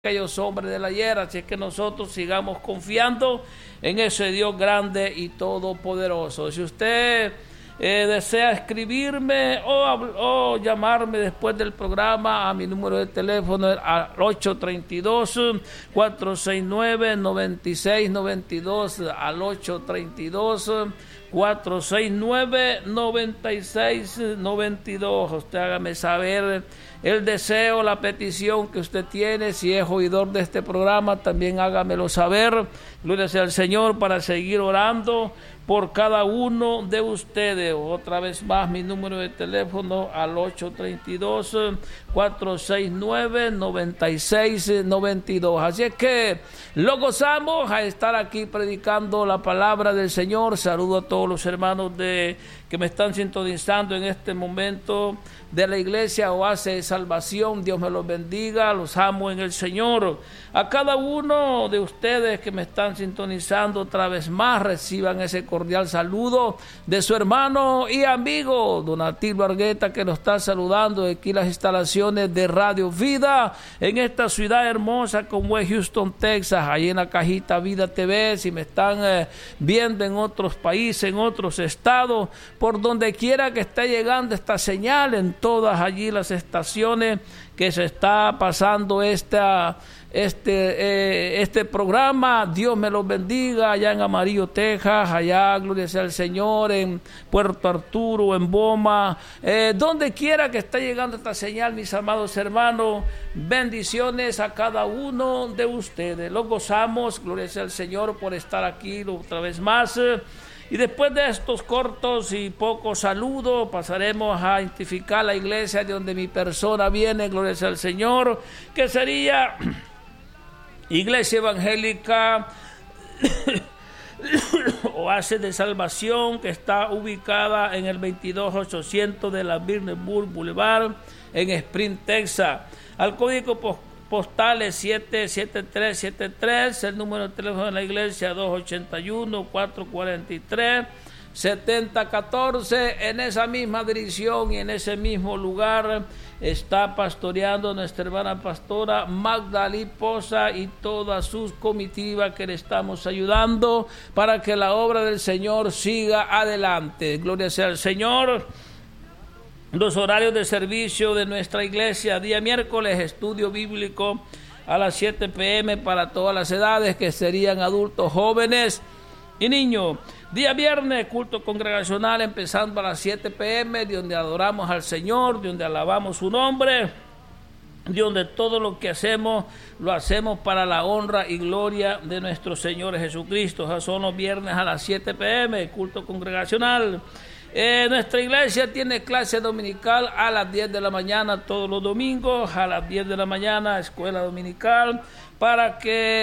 aquellos hombres del ayer, así es que nosotros sigamos confiando en ese Dios grande y todopoderoso. Si usted desea escribirme o llamarme después del programa a mi número de teléfono al 832-469-9692, al 832-469-9692. Usted hágame saber el deseo, la petición que usted tiene. Si es oidor de este programa, también hágamelo saber. Gloria sea al Señor, para seguir orando por cada uno de ustedes. Otra vez más, mi número de teléfono al 832-469-9692. Así es que lo gozamos a estar aquí predicando la palabra del Señor. Saludo a todos los hermanos que me están sintonizando en este momento de la iglesia Oasis de Salvación. Dios me los bendiga, los amo en el Señor. A cada uno de ustedes que me están sintonizando, otra vez más, reciban ese cordial saludo de su hermano y amigo Donatilo Argueta, que nos está saludando de aquí las instalaciones de Radio Vida en esta ciudad hermosa como es Houston, Texas, ahí en la cajita Vida TV. Si me están viendo en otros países, en otros estados, por donde quiera que esté llegando esta señal, en todas allí las estaciones que se está pasando este programa, Dios me los bendiga, allá en Amarillo, Texas, allá, gloria sea al Señor, en Puerto Arturo, en Boma, donde quiera que esté llegando esta señal, mis amados hermanos, bendiciones a cada uno de ustedes. Los gozamos, gloria sea al Señor, por estar aquí otra vez más. Y después de estos cortos y pocos saludos, pasaremos a identificar la iglesia de donde mi persona viene, gloria sea al Señor, que sería Iglesia Evangélica Oasis de Salvación, que está ubicada en el 22800 de la Birnenburg Boulevard, en Spring, Texas. Al código postal es 77373, el número de teléfono de la iglesia 281-443-7014. En esa misma dirección y en ese mismo lugar está pastoreando nuestra hermana pastora Magdalí Poza y toda su comitiva, que le estamos ayudando para que la obra del Señor siga adelante. Gloria sea al Señor. Los horarios de servicio de nuestra iglesia: día miércoles, estudio bíblico a las 7 p.m. para todas las edades, que serían adultos, jóvenes y niños. Día viernes, culto congregacional empezando a las 7 p.m., donde adoramos al Señor, donde alabamos su nombre, donde todo lo que hacemos, lo hacemos para la honra y gloria de nuestro Señor Jesucristo. Esos son los viernes a las 7 p.m., culto congregacional. Nuestra iglesia tiene clase dominical a las 10 de la mañana todos los domingos, a las 10 de la mañana, escuela dominical para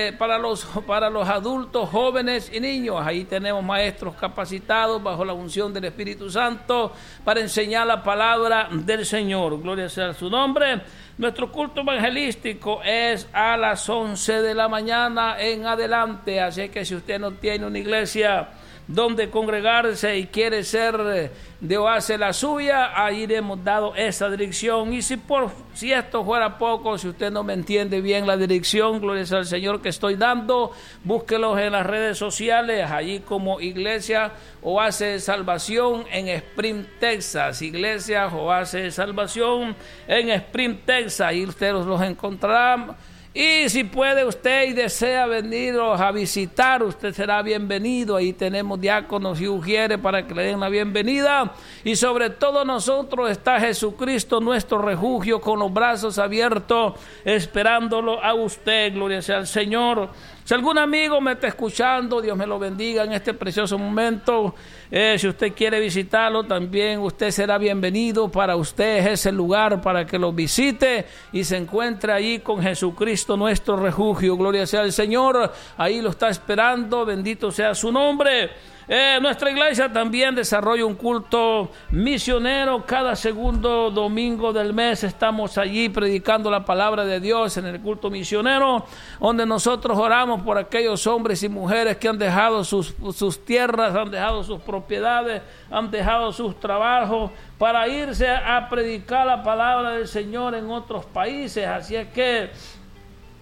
los adultos, jóvenes y niños. Ahí tenemos maestros capacitados bajo la unción del Espíritu Santo para enseñar la palabra del Señor. Gloria sea su nombre. Nuestro culto evangelístico es a las 11 de la mañana en adelante, así que si usted no tiene una iglesia donde congregarse y quiere ser de Oasis la suya, ahí le hemos dado esa dirección. Y si esto fuera poco, si usted no me entiende bien la dirección, gloria al Señor, que estoy dando, búsquelos en las redes sociales, allí como Iglesia Oasis de Salvación en Spring, Texas. Iglesia Oasis de Salvación en Spring, Texas, ahí usted los encontrará. Y si puede usted y desea venirlos a visitar, usted será bienvenido. Ahí tenemos diáconos y ujieres para que le den la bienvenida. Y sobre todo nosotros está Jesucristo, nuestro refugio, con los brazos abiertos, esperándolo a usted. Gloria sea al Señor. Si algún amigo me está escuchando, Dios me lo bendiga en este precioso momento. Si usted quiere visitarlo, también usted será bienvenido. Para usted es el lugar para que lo visite y se encuentre ahí con Jesucristo, nuestro refugio. Gloria sea al Señor. Ahí lo está esperando. Bendito sea su nombre. Nuestra iglesia también desarrolla un culto misionero. Cada segundo domingo del mes estamos allí predicando la palabra de Dios en el culto misionero, donde nosotros oramos por aquellos hombres y mujeres que han dejado sus tierras, han dejado sus propiedades, han dejado sus trabajos para irse a predicar la palabra del Señor en otros países. Así es que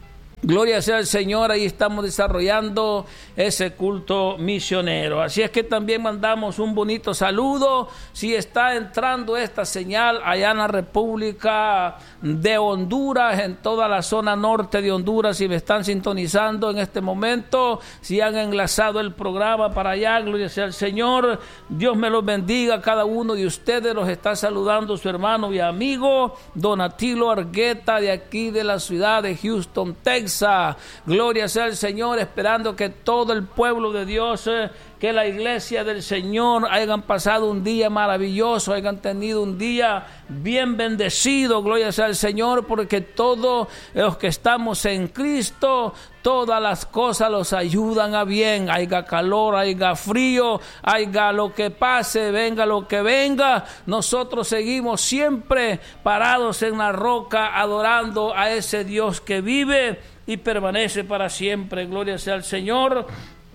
Gloria sea al Señor, ahí estamos desarrollando ese culto misionero. Así es que también mandamos un bonito saludo. Si está entrando esta señal allá en la República de Honduras, en toda la zona norte de Honduras, si me están sintonizando en este momento, si han enlazado el programa para allá, gloria sea al Señor. Dios me los bendiga a cada uno de ustedes. Los está saludando su hermano y amigo Don Atilo Argueta, de aquí de la ciudad de Houston, Texas. Gloria sea al Señor, esperando que todo el pueblo de Dios, que la iglesia del Señor hayan pasado un día maravilloso, hayan tenido un día bien bendecido. Gloria sea al Señor, porque todos los que estamos en Cristo, todas las cosas los ayudan a bien. Haya calor, haya frío, haya lo que pase, venga lo que venga, nosotros seguimos siempre parados en la roca, adorando a ese Dios que vive y permanece para siempre. Gloria sea al Señor.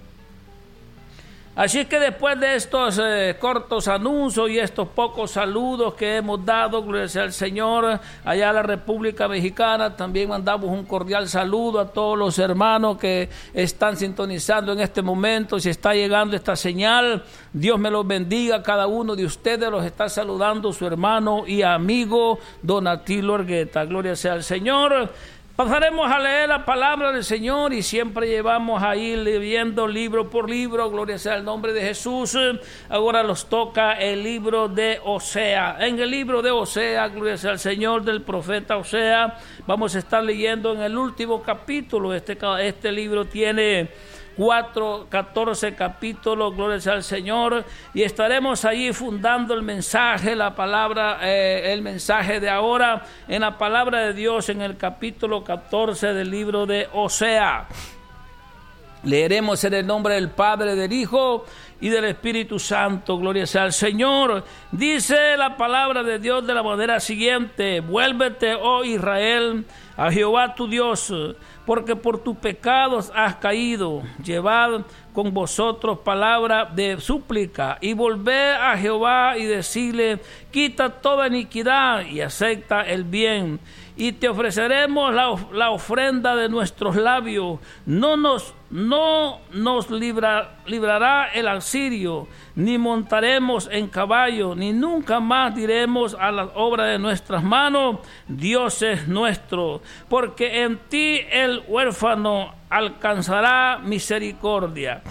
Así que después de estos cortos anuncios y estos pocos saludos que hemos dado, gloria sea al Señor, allá en la República Mexicana, también mandamos un cordial saludo a todos los hermanos que están sintonizando en este momento. Si está llegando esta señal, Dios me los bendiga a cada uno de ustedes. Los está saludando su hermano y amigo Don Atilo Argueta. Gloria sea al Señor. Pasaremos a leer la palabra del Señor y siempre llevamos ahí leyendo libro por libro. Gloria sea el nombre de Jesús. Ahora nos toca el libro de Osea. En el libro de Osea, gloria sea al Señor, del profeta Osea, vamos a estar leyendo en el último capítulo. Este libro tiene 14 capítulos, gloria sea al Señor, y estaremos allí fundando el mensaje, la palabra, el mensaje de ahora en la palabra de Dios en el capítulo 14 del libro de Osea. Leeremos en el nombre del Padre, del Hijo y del Espíritu Santo. Gloria sea al Señor. Dice la palabra de Dios de la manera siguiente: vuélvete, oh Israel, a Jehová tu Dios, porque por tus pecados has caído. Llevad con vosotros palabra de súplica y volved a Jehová y decirle: quita toda iniquidad y acepta el bien, y te ofreceremos la ofrenda de nuestros labios. No nos librará el asirio, ni montaremos en caballo, ni nunca más diremos a las obras de nuestras manos: Dios es nuestro, porque en ti el huérfano alcanzará misericordia.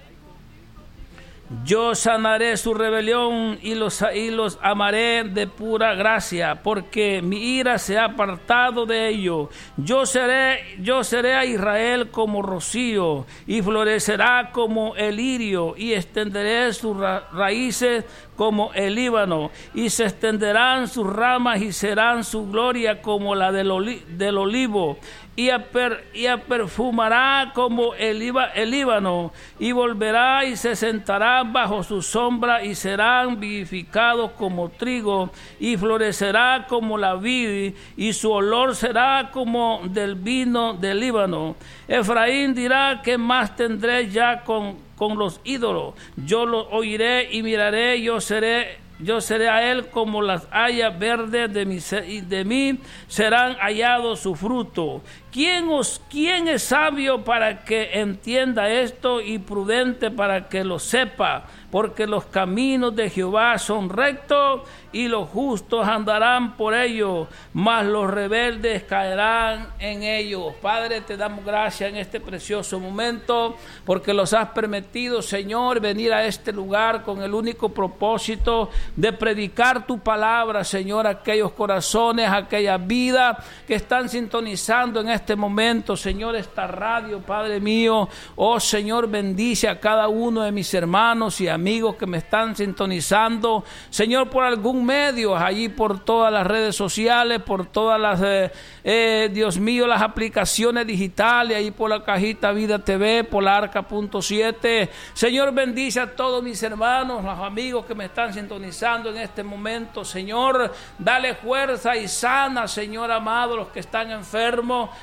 Yo sanaré su rebelión y los amaré de pura gracia, porque mi ira se ha apartado de ellos. Yo seré a Israel como rocío, y florecerá como el lirio, y extenderé sus raíces como el Líbano, y se extenderán sus ramas y serán su gloria como la del olivo, y perfumará como el Líbano, y volverá y se sentará bajo su sombra, y serán vivificados como trigo, y florecerá como la vid, y su olor será como del vino del Líbano. Efraín dirá: ¿qué más tendré ya con los ídolos? Yo lo oiré y miraré. Yo seré a él como las hayas verdes de mí serán hallados su fruto. ¿Quién es sabio para que entienda esto, y prudente para que lo sepa? Porque los caminos de Jehová son rectos, y los justos andarán por ellos, mas los rebeldes caerán en ellos. Padre, te damos gracias en este precioso momento, porque los has permitido, Señor, venir a este lugar con el único propósito de predicar tu palabra, Señor, a aquellos corazones, a aquellas vidas que están sintonizando en este momento, Señor, esta radio, Padre mío. Oh Señor, bendice a cada uno de mis hermanos y amigos que me están sintonizando, Señor, por algún medio, allí por todas las redes sociales, por todas las, Dios mío, las aplicaciones digitales, ahí por la cajita Vida TV, por la Arca.7. Señor, bendice a todos mis hermanos, los amigos que me están sintonizando en este momento, Señor, dale fuerza y sana, Señor amado, los que están enfermos.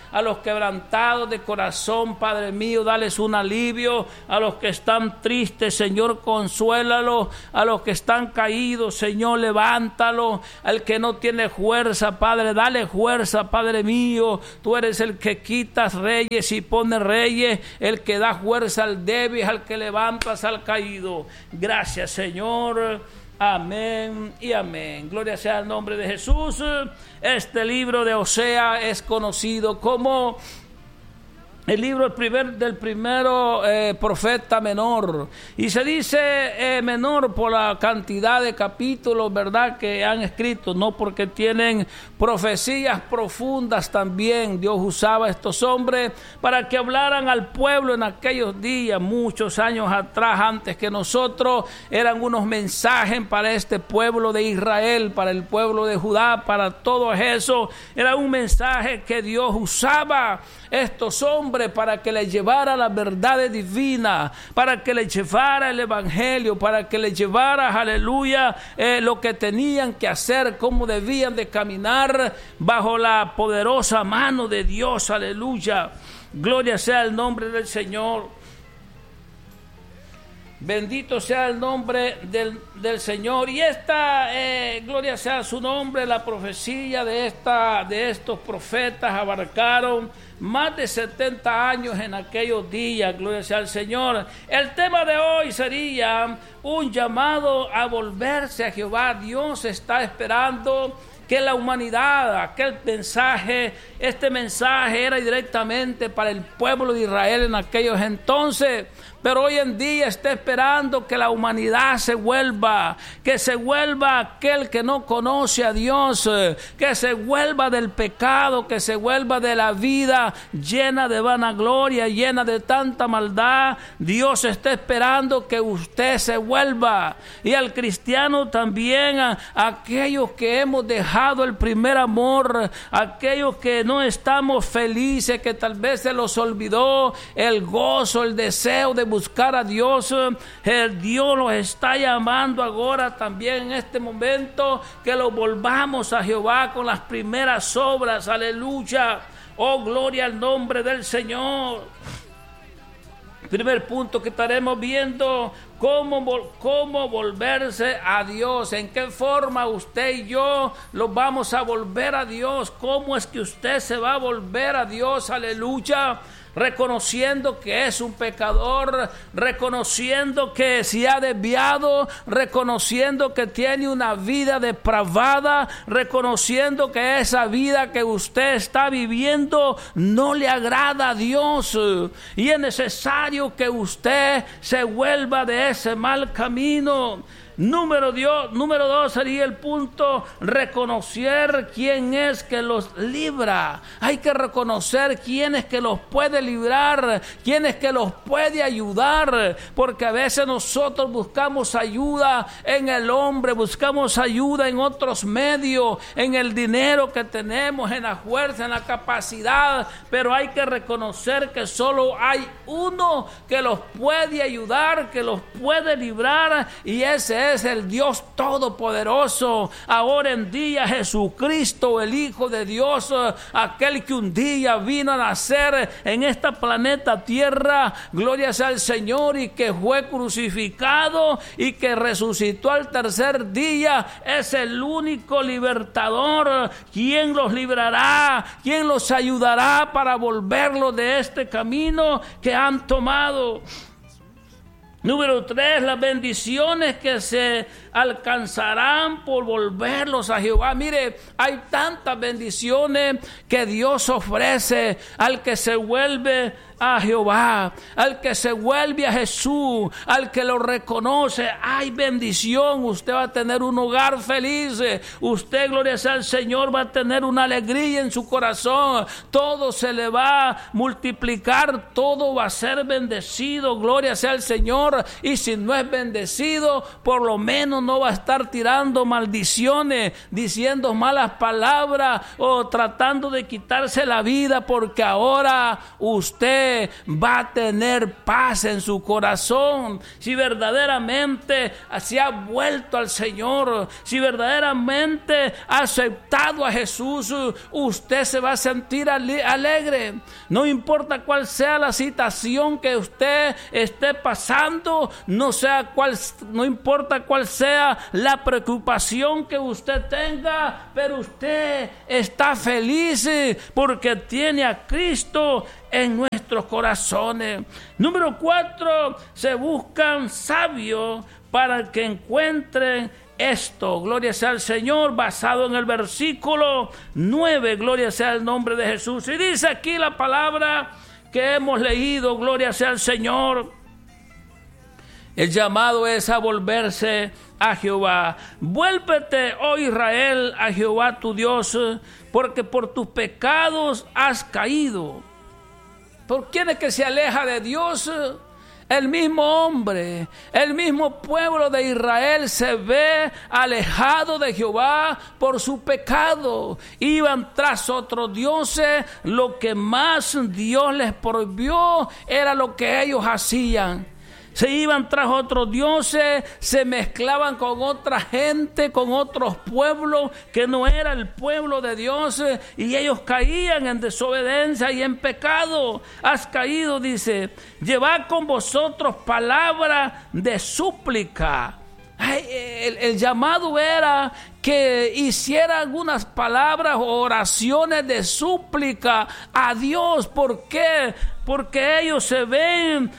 a los quebrantados de corazón, Padre mío, dales un alivio. A los que están tristes, Señor, consuélalos. A los que están caídos, Señor, levántalo. Al que no tiene fuerza, Padre, dale fuerza, Padre mío. Tú eres el que quitas reyes y pones reyes, el que da fuerza al débil, al que levantas al caído. Gracias, Señor. Amén y amén. Gloria sea al nombre de Jesús. Este libro de Oseas es conocido como el libro del primero profeta menor. Y se dice menor por la cantidad de capítulos, ¿verdad?, que han escrito, no porque tienen profecías profundas también. Dios usaba a estos hombres para que hablaran al pueblo en aquellos días, muchos años atrás, antes que nosotros. Eran unos mensajes para este pueblo de Israel, para el pueblo de Judá, para todo eso. Era un mensaje que Dios usaba estos hombres para que les llevara las verdades divinas, para que les llevara el evangelio, para que les llevara, aleluya, lo que tenían que hacer, cómo debían de caminar bajo la poderosa mano de Dios, aleluya. Gloria sea el nombre del Señor. Bendito sea el nombre del Señor. Y gloria sea su nombre, la profecía de estos profetas abarcaron más de 70 años en aquellos días. Gloria sea al Señor. El tema de hoy sería un llamado a volverse a Jehová. Dios está esperando que la humanidad, este mensaje era directamente para el pueblo de Israel en aquellos entonces, pero hoy en día está esperando que la humanidad se vuelva aquel que no conoce a Dios, que se vuelva del pecado, que se vuelva de la vida llena de vanagloria, llena de tanta maldad. Dios está esperando que usted se vuelva, y al cristiano también, a aquellos que hemos dejado el primer amor, aquellos que no estamos felices, que tal vez se los olvidó el gozo, el deseo de buscar a Dios. Dios los está llamando ahora también en este momento, que los volvamos a Jehová con las primeras obras. Aleluya. Oh, gloria al nombre del Señor. Primer punto que estaremos viendo: cómo volverse a Dios. En qué forma usted y yo los vamos a volver a Dios. Cómo es que usted se va a volver a Dios. Aleluya. Reconociendo que es un pecador, reconociendo que se ha desviado, reconociendo que tiene una vida depravada, reconociendo que esa vida que usted está viviendo no le agrada a Dios, y es necesario que usted se vuelva de ese mal camino. Número 2 sería el punto: reconocer quién es que los libra. Hay que reconocer quién es que los puede librar, quién es que los puede ayudar, porque a veces nosotros buscamos ayuda en el hombre, buscamos ayuda en otros medios, en el dinero que tenemos, en la fuerza, en la capacidad, pero hay que reconocer que solo hay uno que los puede ayudar, que los puede librar, y ese es el Dios Todopoderoso. Ahora en día Jesucristo, el Hijo de Dios, aquel que un día vino a nacer en esta planeta Tierra, gloria sea al Señor, y que fue crucificado y que resucitó al tercer día, es el único libertador. ¿Quién los librará? ¿Quién los ayudará para volverlos de este camino que han tomado? Número 3, las bendiciones que se alcanzarán por volverlos a Jehová. Mire, hay tantas bendiciones que Dios ofrece al que se vuelve a Jehová, al que se vuelve a Jesús, al que lo reconoce. Hay bendición. Usted va a tener un hogar feliz. Usted, gloria sea al Señor, va a tener una alegría en su corazón. Todo se le va a multiplicar, todo va a ser bendecido. Gloria sea al Señor. Señor. Y si no es bendecido, por lo menos no va a estar tirando maldiciones, diciendo malas palabras o tratando de quitarse la vida, porque ahora usted va a tener paz en su corazón. Si verdaderamente se ha vuelto al Señor, si verdaderamente ha aceptado a Jesús, usted se va a sentir alegre. No importa cuál sea la situación que usted esté pasando, no importa cuál sea la preocupación que usted tenga, pero usted está feliz porque tiene a Cristo en nuestros corazones. Número 4, se buscan sabios para que encuentren esto. Gloria sea al Señor, basado en el versículo 9, gloria sea el nombre de Jesús. Y dice aquí la palabra que hemos leído, gloria sea al Señor. El llamado es a volverse a Jehová. Vuélvete, oh Israel, a Jehová tu Dios, porque por tus pecados has caído. ¿Por quién es que se aleja de Dios? El mismo hombre, el mismo pueblo de Israel se ve alejado de Jehová por su pecado. Iban tras otros dioses, lo que más Dios les prohibió era lo que ellos hacían. Se iban tras otros dioses, se mezclaban con otra gente, con otros pueblos que no era el pueblo de Dios, y ellos caían en desobediencia y en pecado. Has caído, dice, llevad con vosotros palabra de súplica. El llamado era que hiciera algunas palabras o oraciones de súplica a Dios. ¿Por qué? Porque ellos se ven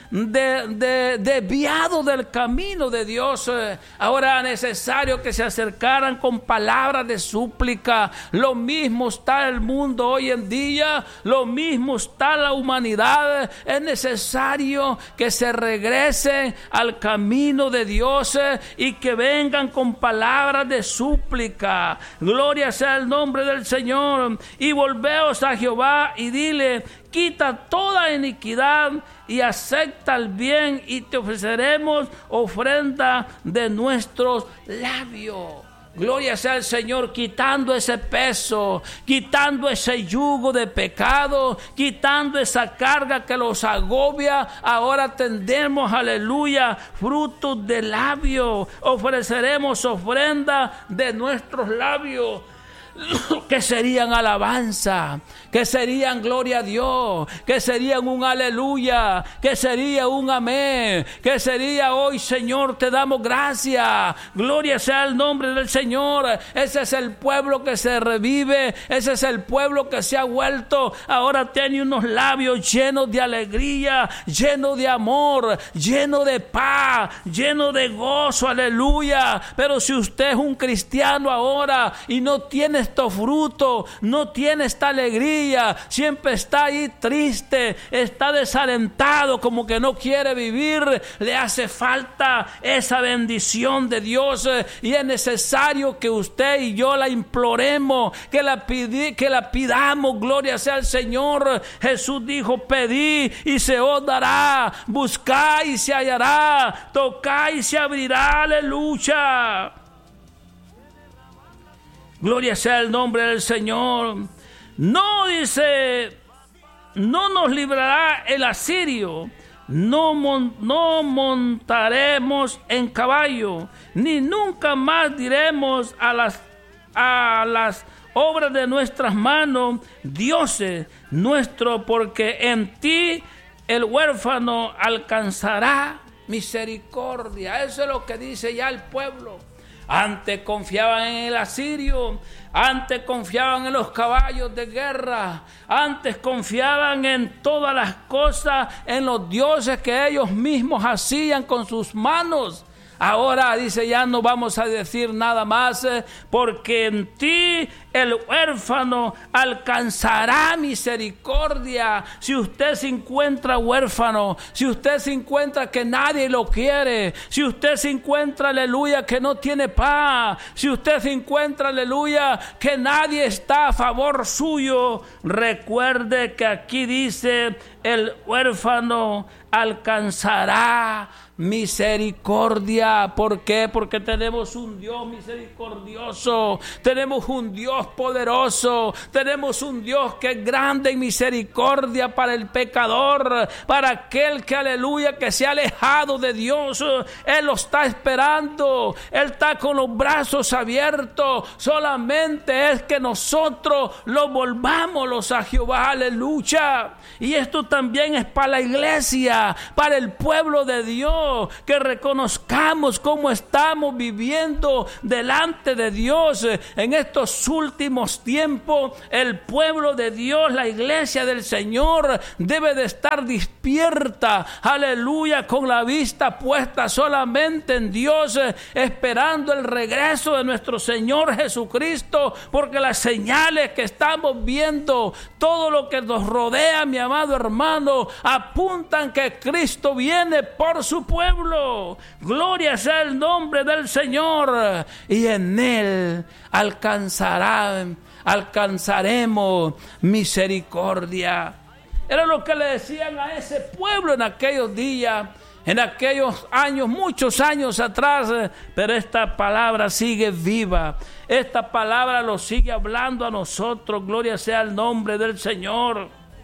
desviados del camino de Dios. Ahora es necesario que se acercaran con palabras de súplica. Lo mismo está el mundo hoy en día, lo mismo está la humanidad. Es necesario que se regresen al camino de Dios y que vengan con palabras de súplica. Gloria sea el nombre del Señor. Y volveos a Jehová y dile: quita toda iniquidad y acepta el bien, y te ofreceremos ofrenda de nuestros labios. Gloria sea al Señor, quitando ese peso, quitando ese yugo de pecado, quitando esa carga que los agobia. Ahora tendremos, aleluya, frutos de labios. Ofreceremos ofrenda de nuestros labios, que serían alabanza, que serían gloria a Dios, que serían un aleluya, que sería un amén, que sería hoy, Señor, te damos gracias. Gloria sea el nombre del Señor. Ese es el pueblo que se revive, ese es el pueblo que se ha vuelto. Ahora tiene unos labios llenos de alegría, llenos de amor, llenos de paz, llenos de gozo, aleluya. Pero si usted es un cristiano ahora y no tiene estos frutos, no tiene esta alegría, siempre está ahí triste, está desalentado, como que no quiere vivir, le hace falta esa bendición de Dios, y es necesario que usted y yo la imploremos, que la pidamos. Gloria sea al Señor. Jesús dijo: pedid y se os dará, buscad y se hallará, tocad y se abrirá. Aleluya. Gloria sea el nombre del Señor. No, dice, no nos librará el asirio, no montaremos en caballo, ni nunca más diremos a las obras de nuestras manos, dioses nuestros, porque en ti el huérfano alcanzará misericordia. Eso es lo que dice ya el pueblo. Antes confiaban en el asirio, antes confiaban en los caballos de guerra, antes confiaban en todas las cosas, en los dioses que ellos mismos hacían con sus manos. Ahora dice: ya no vamos a decir nada más, porque en ti el huérfano alcanzará misericordia. Si usted se encuentra huérfano, si usted se encuentra que nadie lo quiere, si usted se encuentra, aleluya, que no tiene paz, si usted se encuentra, aleluya, que nadie está a favor suyo, recuerde que aquí dice: el huérfano alcanzará misericordia. ¿Por qué? Porque tenemos un Dios misericordioso, tenemos un Dios poderoso, tenemos un Dios que es grande en misericordia para el pecador, para aquel que, aleluya, que se ha alejado de Dios. Él lo está esperando, Él está con los brazos abiertos. Solamente es que nosotros lo volvamos a Jehová, aleluya. Y esto también es para la iglesia, para el pueblo de Dios, que reconozcamos cómo estamos viviendo delante de Dios en estos últimos tiempos. El pueblo de Dios, la iglesia del Señor, debe de estar despierta, aleluya, con la vista puesta solamente en Dios, esperando el regreso de nuestro Señor Jesucristo, porque las señales que estamos viendo, todo lo que nos rodea, mi amado hermano, apuntan que Cristo viene por su pueblo. Gloria sea el nombre del Señor, y en Él alcanzaremos misericordia. Era lo que le decían a ese pueblo en aquellos días, en aquellos años, muchos años atrás. Pero esta palabra sigue viva, esta palabra lo sigue hablando a nosotros. Gloria sea el nombre del Señor.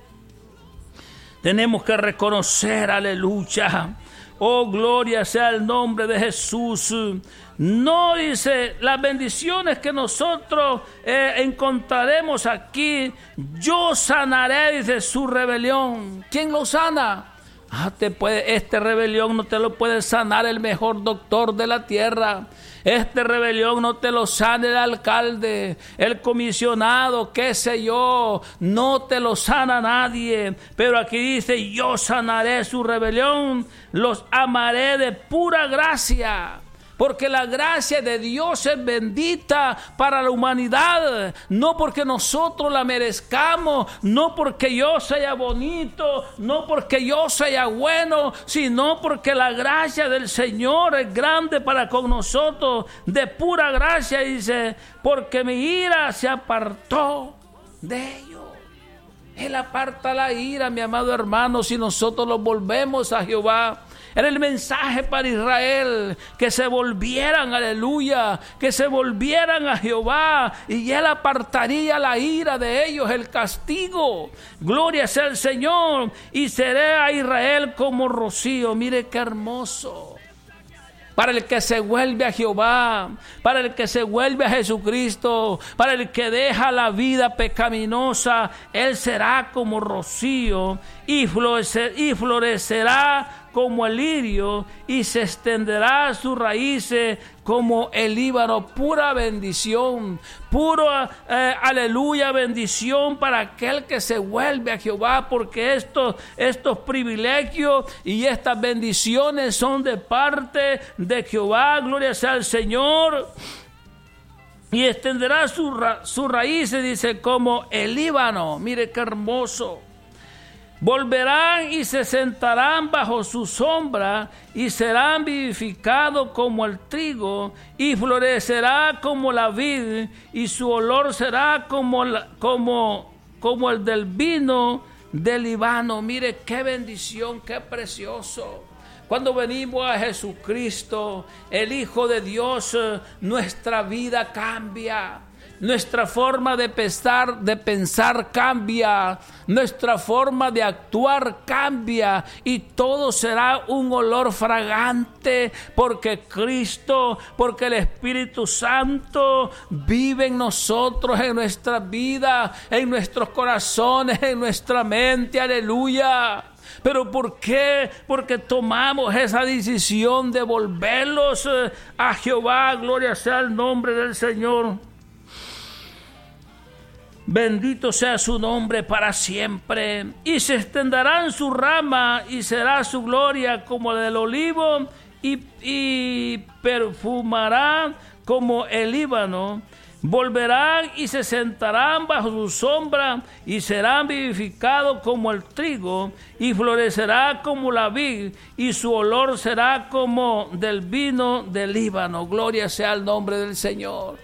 Tenemos que reconocer, aleluya, oh, gloria sea el nombre de Jesús. No dice las bendiciones que nosotros encontraremos aquí. Yo sanaré, dice, su rebelión. ¿Quién lo sana? Este rebelión no te lo puede sanar el mejor doctor de la tierra. Este rebelión no te lo sana el alcalde, el comisionado, qué sé yo. No te lo sana nadie. Pero aquí dice: yo sanaré su rebelión, los amaré de pura gracia. Porque la gracia de Dios es bendita para la humanidad, no porque nosotros la merezcamos, no porque yo sea bonito, no porque yo sea bueno, sino porque la gracia del Señor es grande para con nosotros, de pura gracia. Dice: porque mi ira se apartó de ellos. Él aparta la ira, mi amado hermano, si nosotros nos volvemos a Jehová. Era el mensaje para Israel, que se volvieran, aleluya, que se volvieran a Jehová, y Él apartaría la ira de ellos, el castigo. Gloria sea el Señor, y seré a Israel como rocío. Mire qué hermoso. Para el que se vuelve a Jehová, para el que se vuelve a Jesucristo, para el que deja la vida pecaminosa, Él será como rocío y florecerá como el lirio, y se extenderá sus raíces como el Líbano. Pura bendición, aleluya, bendición para aquel que se vuelve a Jehová, porque estos privilegios y estas bendiciones son de parte de Jehová. Gloria sea al Señor. Y extenderá sus raíces, dice, como el Líbano. Mire qué hermoso. Volverán y se sentarán bajo su sombra, y serán vivificados como el trigo, y florecerá como la vid, y su olor será como el del vino del Líbano. Mire qué bendición, qué precioso. Cuando venimos a Jesucristo, el Hijo de Dios, nuestra vida cambia. Nuestra forma de pensar cambia, nuestra forma de actuar cambia, y todo será un olor fragante, porque Cristo, porque el Espíritu Santo vive en nosotros, en nuestra vida, en nuestros corazones, en nuestra mente. Aleluya. ¿Pero por qué? Porque tomamos esa decisión de volverlos a Jehová. Gloria sea el nombre del Señor. Bendito sea su nombre para siempre. Y se extenderán su rama, y será su gloria como la del olivo, y perfumará como el Líbano. Volverán y se sentarán bajo su sombra, y serán vivificados como el trigo, y florecerá como la vid, y su olor será como del vino del Líbano. Gloria sea el nombre del Señor.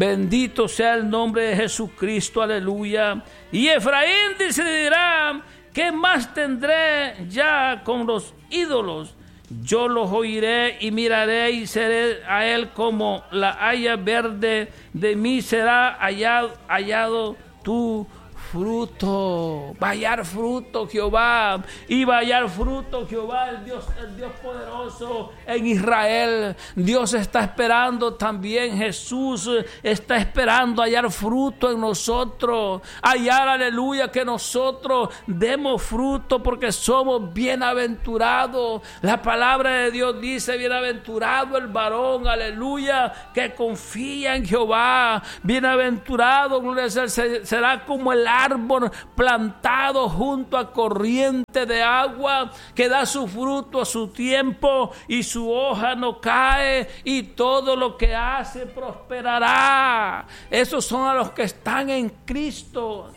Bendito sea el nombre de Jesucristo, aleluya. Y Efraín decidirá ¿Qué más tendré ya con los ídolos? Yo los oiré y miraré y seré a él como la haya verde. De mí será hallado tu fruto. Va a hallar fruto Jehová, y va a hallar fruto Jehová, el Dios poderoso en Israel. Dios está esperando también, Jesús está esperando hallar fruto en nosotros, hallar, aleluya, que nosotros demos fruto, porque somos bienaventurados. La palabra de Dios dice: bienaventurado el varón, aleluya, que confía en Jehová. Bienaventurado, gloria al Señor, será como el árbol plantado junto a corriente de agua, que da su fruto a su tiempo y su hoja no cae, y todo lo que hace prosperará. Esos son a los que están en Cristo,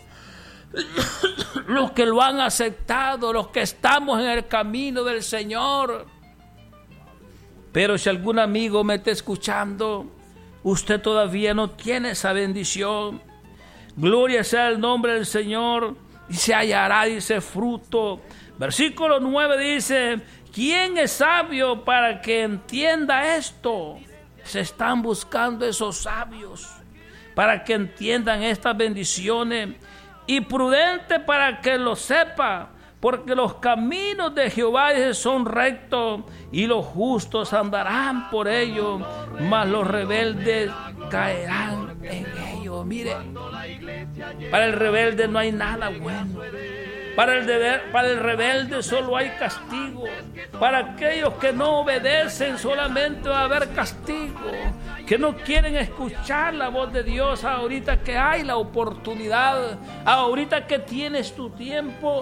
los que lo han aceptado, los que estamos en el camino del Señor. Pero si algún amigo me está escuchando, usted todavía no tiene esa bendición. Gloria sea el nombre del Señor. Y se hallará, dice, fruto. Versículo 9 dice: ¿quién es sabio para que entienda esto? Se están buscando esos sabios para que entiendan estas bendiciones, y prudente para que lo sepa, porque los caminos de Jehová son rectos, y los justos andarán por ellos, mas los rebeldes caerán en ellos. Mire, para el rebelde no hay nada bueno. Para el rebelde solo hay castigo. Para aquellos que no obedecen solamente va a haber castigo. Que no quieren escuchar la voz de Dios ahorita que hay la oportunidad, ahorita que tienes tu tiempo,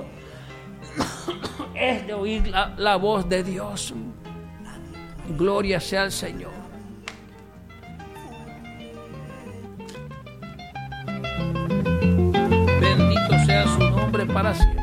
es de oír la voz de Dios. Gloria sea al Señor. Bendito sea su nombre para siempre.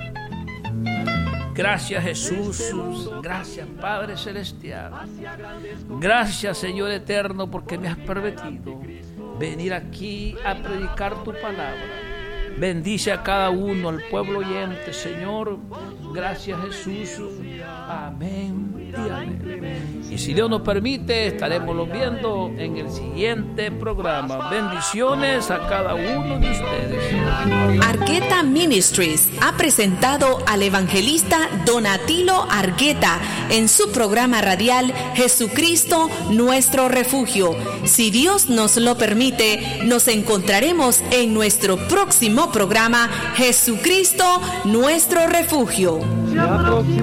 Gracias, Jesús. Gracias, Padre Celestial. Gracias, Señor eterno, porque me has permitido venir aquí a predicar tu palabra. Bendice a cada uno, al pueblo oyente, Señor. Gracias, Jesús. Amén y amén. Y si Dios nos permite, estaremos viendo en el siguiente programa. Bendiciones a cada uno de ustedes. Argueta Ministries ha presentado al evangelista Donatilo Argueta en su programa radial Jesucristo Nuestro Refugio. Si Dios nos lo permite, nos encontraremos en nuestro próximo programa Jesucristo Nuestro Refugio.